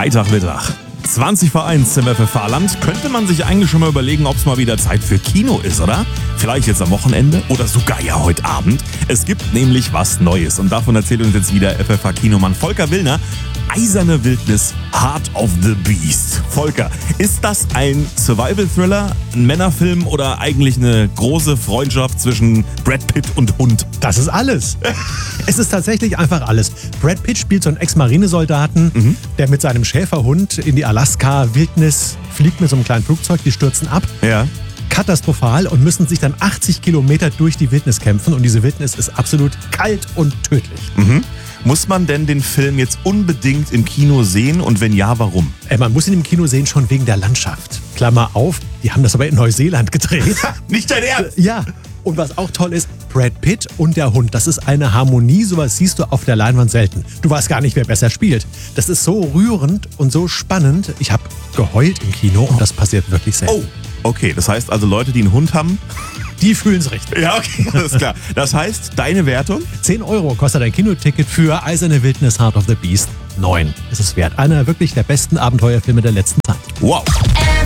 Freitagmittag. 20 vor 1 im FFH-Land. Könnte man sich eigentlich schon mal überlegen, ob es mal wieder Zeit für Kino ist, oder? Vielleicht jetzt am Wochenende oder sogar ja heute Abend. Es gibt nämlich was Neues und davon erzählt uns jetzt wieder FFH-Kinomann Volker Willner. Eiserne Wildnis, Heart of the Beast. Volker, ist das ein Survival-Thriller, ein Männerfilm oder eigentlich eine große Freundschaft zwischen Brad Pitt und Hund? Das ist alles. Es ist tatsächlich einfach alles. Brad Pitt spielt so einen Ex-Marinesoldaten, der mit seinem Schäferhund in die Alaska-Wildnis fliegt mit so einem kleinen Flugzeug, die stürzen ab. Ja. Katastrophal und müssen sich dann 80 Kilometer durch die Wildnis kämpfen. Und diese Wildnis ist absolut kalt und tödlich. Muss man denn den Film jetzt unbedingt im Kino sehen und wenn ja, warum? Man muss ihn im Kino sehen, schon wegen der Landschaft. Klammer auf, die haben das aber in Neuseeland gedreht. Nicht dein Ernst? Ja, und was auch toll ist, Brad Pitt und der Hund, das ist eine Harmonie, sowas siehst du auf der Leinwand selten. Du weißt gar nicht, wer besser spielt. Das ist so rührend und so spannend. Ich habe geheult im Kino und das passiert wirklich selten. Oh, okay. Das heißt also, Leute, die einen Hund haben, Die fühlen es richtig. ja, okay, alles klar. Das heißt, deine Wertung? 10 € kostet ein Kinoticket für Eiserne Wildnis, Heart of the Beast. 9 ist es wert. Einer wirklich der besten Abenteuerfilme der letzten Zeit. Wow.